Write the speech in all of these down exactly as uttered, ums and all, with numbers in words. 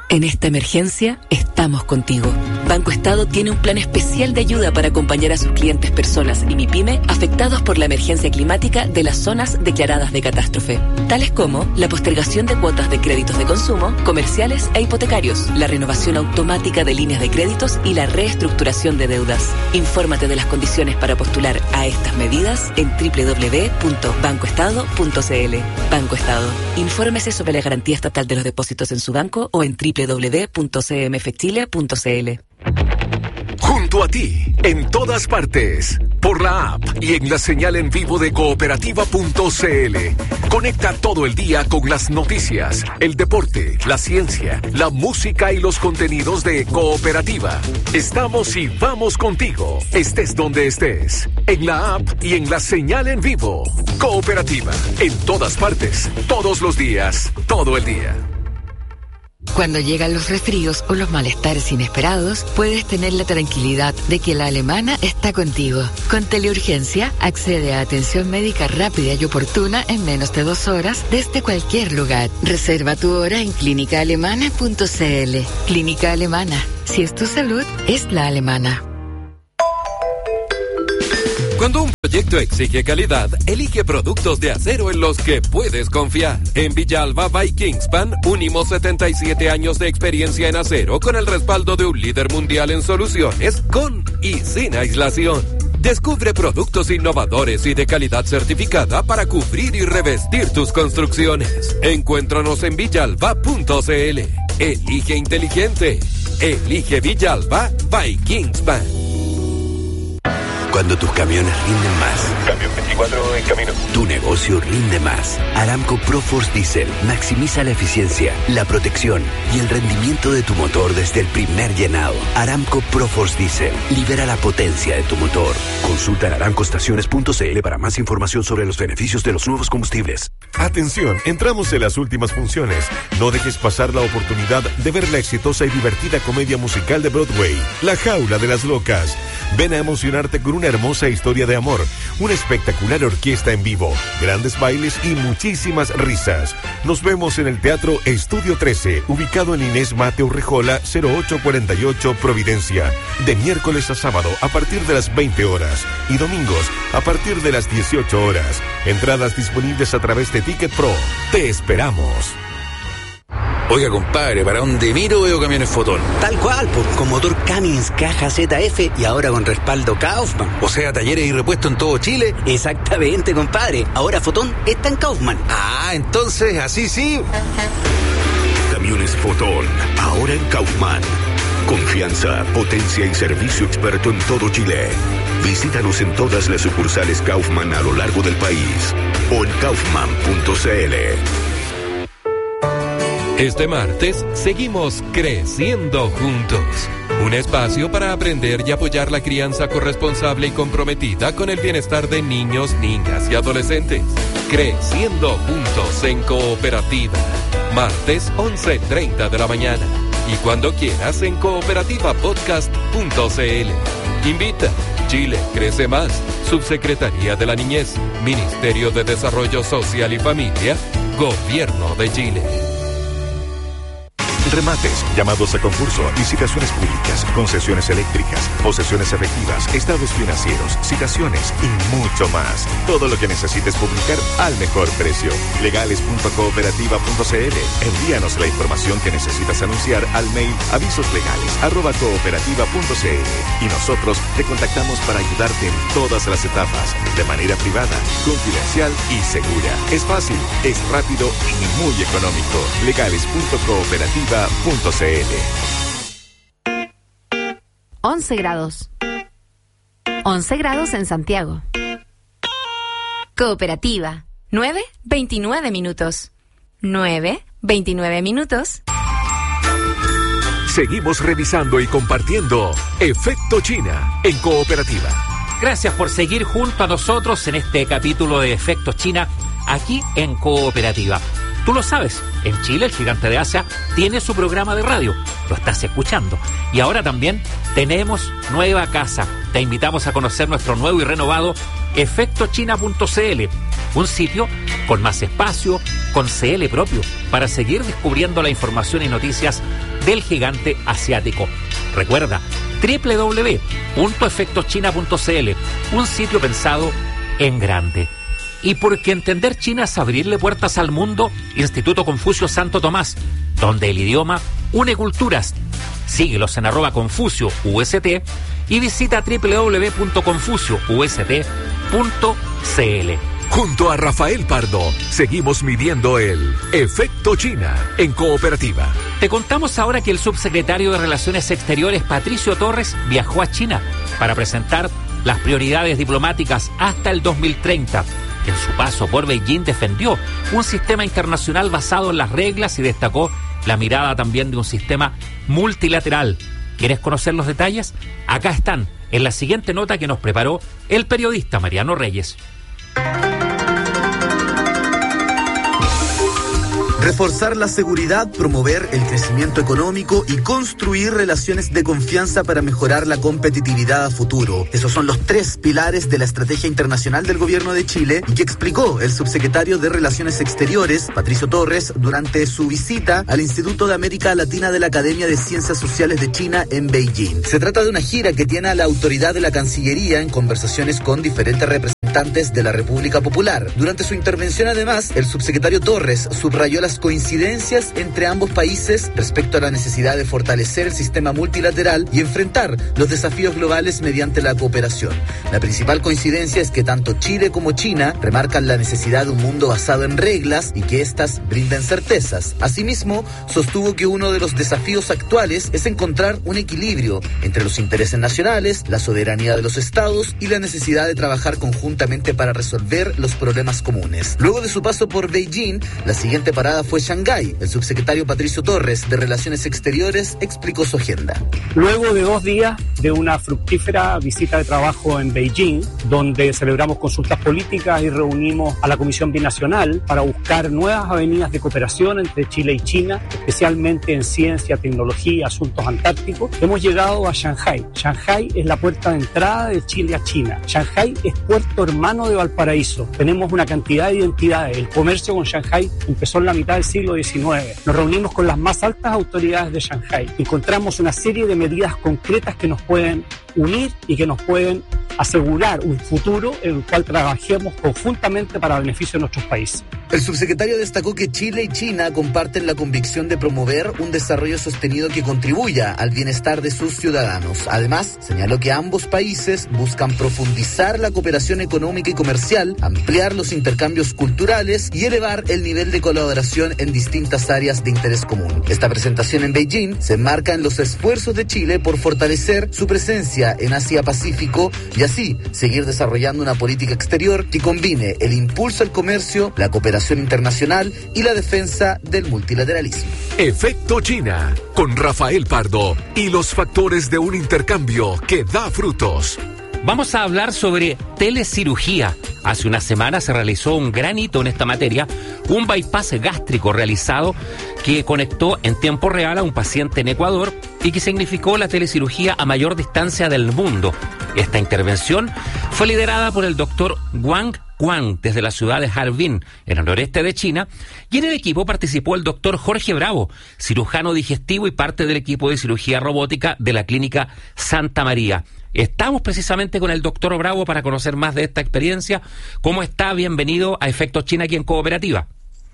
En esta emergencia, estamos contigo. Banco Estado tiene un plan especial de ayuda para acompañar a sus clientes personas y MIPYME afectados por la emergencia climática de las zonas declaradas de catástrofe, tales como la postergación de cuotas de créditos de consumo, comerciales e hipotecarios, la renovación automática de líneas de créditos y la reestructuración de deudas. Infórmate de las condiciones para postular a estas medidas en doble u doble u doble u punto banco estado punto c l. Banco Estado. Infórmese sobre la garantía estatal de los depósitos en su banco o en doble u doble u doble u punto c m f chile punto c l. Junto a ti, en todas partes, por la app y en la señal en vivo de cooperativa punto c l. Conecta todo el día con las noticias, el deporte, la ciencia, la música y los contenidos de Cooperativa. Estamos y vamos contigo, estés donde estés, en la app y en la señal en vivo. Cooperativa, en todas partes, todos los días, todo el día. Cuando llegan los resfríos o los malestares inesperados, puedes tener la tranquilidad de que la alemana está contigo. Con Teleurgencia, accede a atención médica rápida y oportuna en menos de dos horas desde cualquier lugar. Reserva tu hora en clínica alemana punto c l. Clínica Alemana. Si es tu salud, es la alemana. Cuando un proyecto exige calidad, elige productos de acero en los que puedes confiar. En Villalba by Kingspan, unimos setenta y siete años de experiencia en acero con el respaldo de un líder mundial en soluciones, con y sin aislación. Descubre productos innovadores y de calidad certificada para cubrir y revestir tus construcciones. Encuéntranos en villalba punto c l. Elige inteligente. Elige Villalba by Kingspan. Cuando tus camiones rinden más. Camión veinticuatro en camino. Tu negocio rinde más. Aramco ProForce Diesel maximiza la eficiencia, la protección y el rendimiento de tu motor desde el primer llenado. Aramco ProForce Diesel libera la potencia de tu motor. Consulta en aramco estaciones punto c l para más información sobre los beneficios de los nuevos combustibles. Atención, entramos en las últimas funciones. No dejes pasar la oportunidad de ver la exitosa y divertida comedia musical de Broadway, La Jaula de las Locas. Ven a emocionarte con una hermosa historia de amor, una espectacular orquesta en vivo, grandes bailes y muchísimas risas. Nos vemos en el Teatro Estudio trece, ubicado en Inés Mateo Rejola, cero ocho cuarenta y ocho, Providencia, de miércoles a sábado a partir de las veinte horas y domingos a partir de las dieciocho horas. Entradas disponibles a través de Ticket Pro. Te esperamos. Oiga, compadre, ¿para dónde miro veo camiones Fotón? Tal cual, pues, con motor Cummins, caja Z F y ahora con respaldo Kaufman. O sea, talleres y repuestos en todo Chile. Exactamente, compadre. Ahora Fotón está en Kaufman. Ah, entonces, así sí. Camiones Fotón, ahora en Kaufman. Confianza, potencia y servicio experto en todo Chile. Visítanos en todas las sucursales Kaufman a lo largo del país o en kaufman punto c l. Este martes seguimos creciendo juntos. Un espacio para aprender y apoyar la crianza corresponsable y comprometida con el bienestar de niños, niñas y adolescentes. Creciendo juntos en Cooperativa. Martes once treinta de la mañana. Y cuando quieras en cooperativa podcast punto c l. Invita. Chile crece más. Subsecretaría de la Niñez. Ministerio de Desarrollo Social y Familia. Gobierno de Chile. Remates, llamados a concurso, licitaciones públicas, concesiones eléctricas, posesiones efectivas, estados financieros, citaciones y mucho más. Todo lo que necesites publicar al mejor precio. legales punto cooperativa punto c l. Envíanos la información que necesitas anunciar al mail avisoslegales arroba cooperativa punto c l y nosotros te contactamos para ayudarte en todas las etapas, de manera privada, confidencial y segura. Es fácil, es rápido y muy económico. legales punto cooperativa punto c l. once grados. once grados en Santiago. Cooperativa. nueve veintinueve minutos. nueve veintinueve minutos. Seguimos revisando y compartiendo Efecto China en Cooperativa. Gracias por seguir junto a nosotros en este capítulo de Efecto China aquí en Cooperativa. Tú lo sabes, en Chile el gigante de Asia tiene su programa de radio, lo estás escuchando. Y ahora también tenemos nueva casa. Te invitamos a conocer nuestro nuevo y renovado efecto china punto c l, un sitio con más espacio, con C L propio para seguir descubriendo la información y noticias del gigante asiático. Recuerda, doble u doble u doble u punto efectos china punto c l, un sitio pensado en grande. Y porque entender China es abrirle puertas al mundo, Instituto Confucio Santo Tomás, donde el idioma une culturas. Síguelos en arroba Confucio U S T y visita doble u doble u doble u punto confucio u s t punto c l. Junto a Rafael Pardo, seguimos midiendo el efecto China en Cooperativa. Te contamos ahora que el subsecretario de Relaciones Exteriores, Patricio Torres, viajó a China para presentar las prioridades diplomáticas hasta el dos mil treinta. En su paso por Beijing defendió un sistema internacional basado en las reglas y destacó la mirada también de un sistema multilateral. ¿Quieres conocer los detalles? Acá están, en la siguiente nota que nos preparó el periodista Mariano Reyes. Reforzar la seguridad, promover el crecimiento económico y construir relaciones de confianza para mejorar la competitividad a futuro. Esos son los tres pilares de la estrategia internacional del gobierno de Chile y que explicó el subsecretario de Relaciones Exteriores, Patricio Torres, durante su visita al Instituto de América Latina de la Academia de Ciencias Sociales de China en Beijing. Se trata de una gira que tiene a la autoridad de la Cancillería en conversaciones con diferentes representantes de la República Popular. Durante su intervención, además, el subsecretario Torres subrayó las coincidencias entre ambos países respecto a la necesidad de fortalecer el sistema multilateral y enfrentar los desafíos globales mediante la cooperación. La principal coincidencia es que tanto Chile como China remarcan la necesidad de un mundo basado en reglas y que éstas brinden certezas. Asimismo, sostuvo que uno de los desafíos actuales es encontrar un equilibrio entre los intereses nacionales, la soberanía de los estados y la necesidad de trabajar conjuntamente para resolver los problemas comunes. Luego de su paso por Beijing, la siguiente parada fue Shanghái. El subsecretario Patricio Torres de Relaciones Exteriores explicó su agenda. Luego de dos días de una fructífera visita de trabajo en Beijing, donde celebramos consultas políticas y reunimos a la Comisión Binacional para buscar nuevas avenidas de cooperación entre Chile y China, especialmente en ciencia, tecnología y asuntos antárticos, hemos llegado a Shanghái. Shanghái es la puerta de entrada de Chile a China. Shanghái es puerto hermano de Valparaíso. Tenemos una cantidad de identidades. El comercio con Shanghái empezó en la mitad del siglo diecinueve. Nos reunimos con las más altas autoridades de Shanghái. Encontramos una serie de medidas concretas que nos pueden unir y que nos pueden asegurar un futuro en el cual trabajemos conjuntamente para el beneficio de nuestros países. El subsecretario destacó que Chile y China comparten la convicción de promover un desarrollo sostenido que contribuya al bienestar de sus ciudadanos. Además, señaló que ambos países buscan profundizar la cooperación económica y comercial, ampliar los intercambios culturales y elevar el nivel de colaboración en distintas áreas de interés común. Esta presentación en Beijing se enmarca en los esfuerzos de Chile por fortalecer su presencia en Asia-Pacífico y así seguir desarrollando una política exterior que combine el impulso al comercio, la cooperación internacional y la defensa del multilateralismo. Efecto China, con Rafael Pardo y los factores de un intercambio que da frutos. Vamos a hablar sobre telecirugía. Hace una semana se realizó un gran hito en esta materia, un bypass gástrico realizado que conectó en tiempo real a un paciente en Ecuador y que significó la telecirugía a mayor distancia del mundo. Esta intervención fue liderada por el doctor Wang Guang desde la ciudad de Harbin, en el noreste de China, y en el equipo participó el doctor Jorge Bravo, cirujano digestivo y parte del equipo de cirugía robótica de la clínica Santa María. Estamos precisamente con el doctor Bravo para conocer más de esta experiencia. ¿Cómo está? Bienvenido a Efectos China aquí en Cooperativa.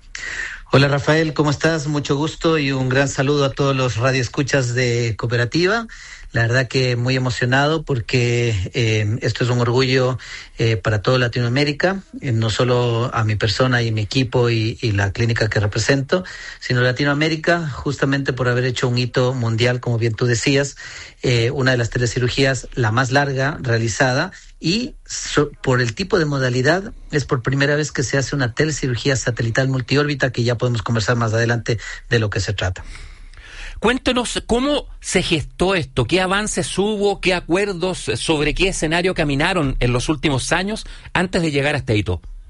Hola Rafael, ¿cómo estás? Mucho gusto y un gran saludo a todos los radioescuchas de Cooperativa. La verdad que muy emocionado porque eh, esto es un orgullo eh, para toda Latinoamérica, eh, no solo a mi persona y mi equipo y, y la clínica que represento, sino Latinoamérica, justamente por haber hecho un hito mundial, como bien tú decías, eh, una de las telecirugías, la más larga realizada, y so, por el tipo de modalidad es por primera vez que se hace una telecirugía satelital multiórbita, que ya podemos conversar más adelante de lo que se trata. Cuéntenos cómo se gestó esto, qué avances hubo, qué acuerdos, sobre qué escenario caminaron en los últimos años antes de llegar a este hito.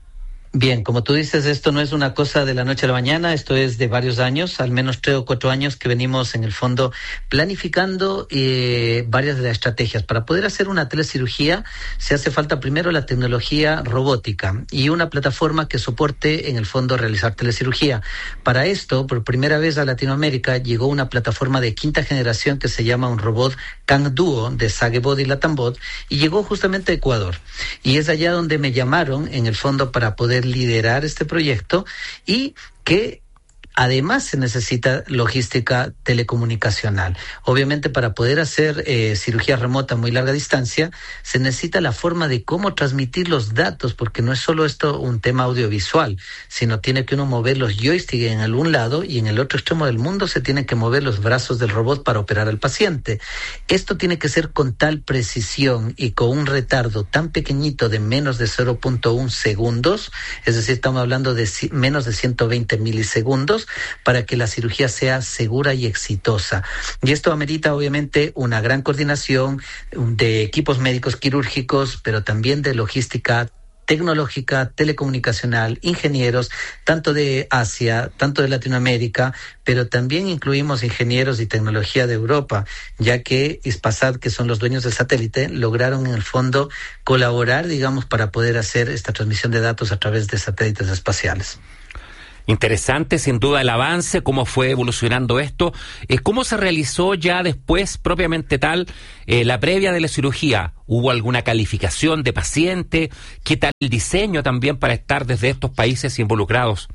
Bien, como tú dices, esto no es una cosa de la noche a la mañana, esto es de varios años, al menos tres o cuatro años que venimos en el fondo planificando eh, varias de las estrategias. Para poder hacer una telecirugía se hace falta primero la tecnología robótica y una plataforma que soporte en el fondo realizar telecirugía. Para esto, por primera vez a Latinoamérica llegó una plataforma de quinta generación que se llama un robot Kang Duo de Sagebot y Latambot y llegó justamente a Ecuador. Y es allá donde me llamaron en el fondo para poder liderar este proyecto y que además se necesita logística telecomunicacional. Obviamente para poder hacer eh, cirugía remota a muy larga distancia se necesita la forma de cómo transmitir los datos, porque no es solo esto un tema audiovisual, sino tiene que uno mover los joysticks en algún lado y en el otro extremo del mundo se tienen que mover los brazos del robot para operar al paciente. Esto tiene que ser con tal precisión y con un retardo tan pequeñito de menos de cero punto uno segundos, es decir, estamos hablando de menos de ciento veinte milisegundos, para que la cirugía sea segura y exitosa. Y esto amerita obviamente una gran coordinación de equipos médicos quirúrgicos, pero también de logística tecnológica, telecomunicacional, ingenieros, tanto de Asia, tanto de Latinoamérica, pero también incluimos ingenieros y tecnología de Europa, ya que Hispasat, que son los dueños del satélite, lograron en el fondo colaborar, digamos, para poder hacer esta transmisión de datos a través de satélites espaciales. Interesante, sin duda, el avance, cómo fue evolucionando esto. Eh, ¿Cómo se realizó ya después, propiamente tal, eh, la previa de la cirugía? ¿Hubo alguna calificación de paciente? ¿Qué tal el diseño también para estar desde estos países involucrados?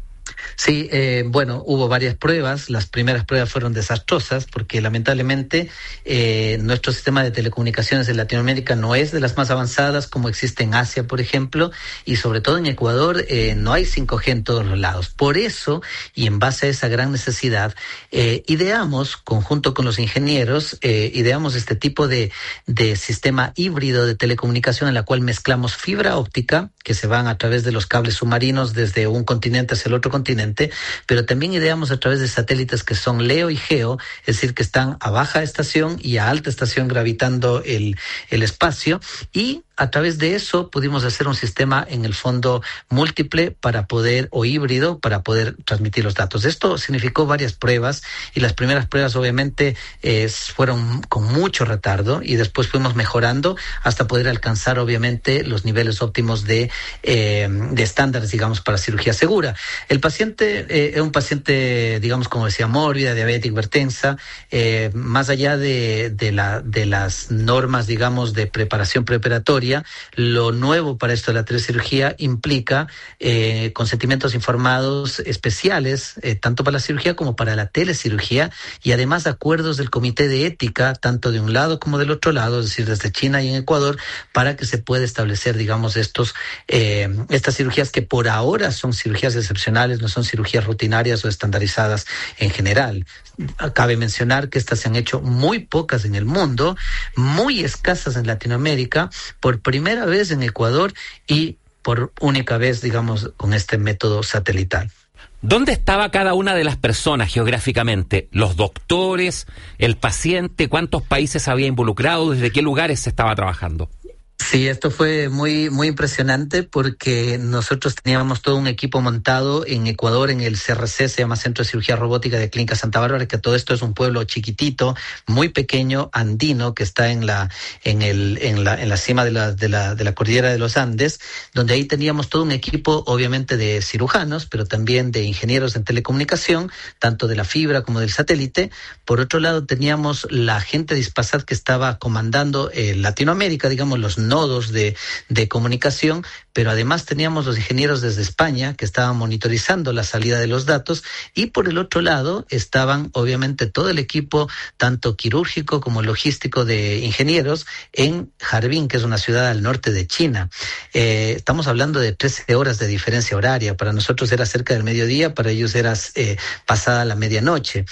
Sí, eh, bueno, hubo varias pruebas. Las primeras pruebas fueron desastrosas porque lamentablemente eh, nuestro sistema de telecomunicaciones en Latinoamérica no es de las más avanzadas como existe en Asia, por ejemplo, y sobre todo en Ecuador eh, no hay cinco G en todos los lados. Por eso, y en base a esa gran necesidad, eh, ideamos, conjunto con los ingenieros, eh, ideamos este tipo de, de sistema híbrido de telecomunicación en la cual mezclamos fibra óptica, que se van a través de los cables submarinos desde un continente hacia el otro continente, pero también ideamos a través de satélites que son LEO y GEO, es decir, que están a baja estación y a alta estación gravitando el, el espacio, y a través de eso pudimos hacer un sistema en el fondo múltiple para poder, o híbrido, para poder transmitir los datos. Esto significó varias pruebas y las primeras pruebas obviamente eh, fueron con mucho retardo y después fuimos mejorando hasta poder alcanzar obviamente los niveles óptimos de, eh, de estándares, digamos, para cirugía segura. El paciente eh, es un paciente, digamos, como decía, mórbida, diabética, hipertensa, eh, más allá de, de, la, de las normas, digamos, de preparación preoperatoria. Lo nuevo para esto de la telecirugía implica eh, consentimientos informados especiales, eh, tanto para la cirugía como para la telecirugía, y además acuerdos del comité de ética, tanto de un lado como del otro lado, es decir, desde China y en Ecuador, para que se pueda establecer, digamos, estos eh, estas cirugías que por ahora son cirugías excepcionales, no son cirugías rutinarias o estandarizadas en general. Cabe mencionar que estas se han hecho muy pocas en el mundo, muy escasas en Latinoamérica, por primera vez en Ecuador y por única vez, digamos, con este método satelital. ¿Dónde estaba cada una de las personas geográficamente? ¿Los doctores, el paciente? ¿Cuántos países había involucrado? ¿Desde qué lugares se estaba trabajando? Sí, esto fue muy muy impresionante porque nosotros teníamos todo un equipo montado en Ecuador, en el C R C, se llama Centro de Cirugía Robótica de Clínica Santa Bárbara, que todo esto es un pueblo chiquitito, muy pequeño, andino, que está en la en el en la en la cima de la de la de la cordillera de los Andes, donde ahí teníamos todo un equipo, obviamente, de cirujanos, pero también de ingenieros en telecomunicación, tanto de la fibra como del satélite. Por otro lado, teníamos la gente de Hispasat que estaba comandando eh, Latinoamérica, digamos, los nodos de, de comunicación, pero además teníamos los ingenieros desde España que estaban monitorizando la salida de los datos, y por el otro lado estaban obviamente todo el equipo, tanto quirúrgico como logístico de ingenieros en Harbin, que es una ciudad al norte de China. Eh, estamos hablando de trece horas de diferencia horaria. Para nosotros era cerca del mediodía, para ellos era eh, pasada la medianoche.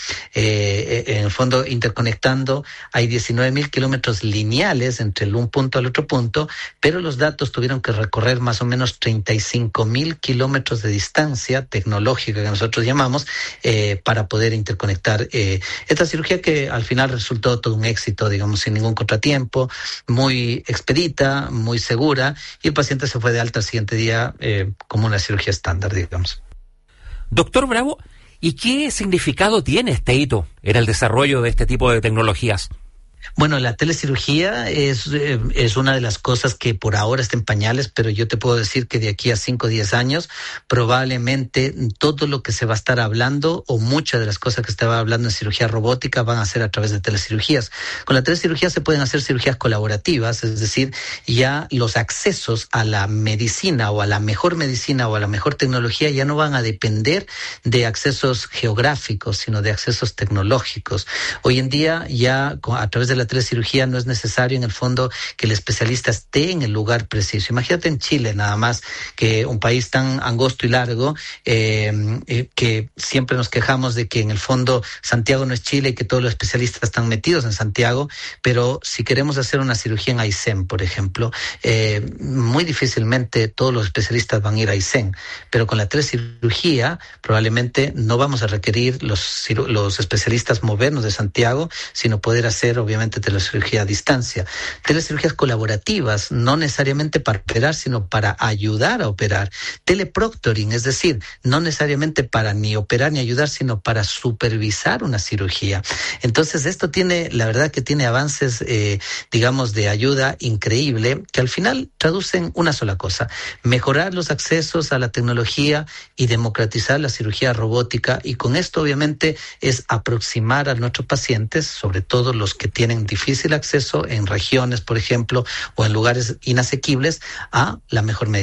Eh, en el fondo, interconectando, hay diecinueve mil kilómetros lineales entre el un punto al otro punto, punto, pero los datos tuvieron que recorrer más o menos treinta y cinco mil kilómetros de distancia tecnológica que nosotros llamamos eh, para poder interconectar eh, esta cirugía, que al final resultó todo un éxito, digamos, sin ningún contratiempo, muy expedita, muy segura, y el paciente se fue de alta al siguiente día eh, como una cirugía estándar, digamos. Doctor Bravo, ¿y qué significado tiene este hito en el desarrollo de este tipo de tecnologías? Bueno, la telecirugía es, eh, es una de las cosas que por ahora está en pañales, pero yo te puedo decir que de aquí a cinco o diez años, probablemente todo lo que se va a estar hablando, o muchas de las cosas que se va hablando en cirugía robótica, van a ser a través de telecirugías. Con la telecirugía se pueden hacer cirugías colaborativas, es decir, ya los accesos a la medicina o a la mejor medicina o a la mejor tecnología ya no van a depender de accesos geográficos, sino de accesos tecnológicos. Hoy en día ya a través de la telecirugía no es necesario en el fondo que el especialista esté en el lugar preciso. Imagínate en Chile nada más, que un país tan angosto y largo, eh, eh, que siempre nos quejamos de que en el fondo Santiago no es Chile y que todos los especialistas están metidos en Santiago, pero si queremos hacer una cirugía en Aysén, por ejemplo, eh, muy difícilmente todos los especialistas van a ir a Aysén, pero con la telecirugía probablemente no vamos a requerir los, los especialistas movernos de Santiago, sino poder hacer obviamente telecirugía a distancia. Telecirugías colaborativas, no necesariamente para operar, sino para ayudar a operar. Teleproctoring, es decir, no necesariamente para ni operar ni ayudar, sino para supervisar una cirugía. Entonces, esto tiene, la verdad que tiene avances, eh, digamos, de ayuda increíble, que al final traducen una sola cosa: mejorar los accesos a la tecnología y democratizar la cirugía robótica, y con esto obviamente es aproximar a nuestros pacientes, sobre todo los que tienen difícil acceso en regiones, por ejemplo, o en lugares inasequibles, a la mejor medicina.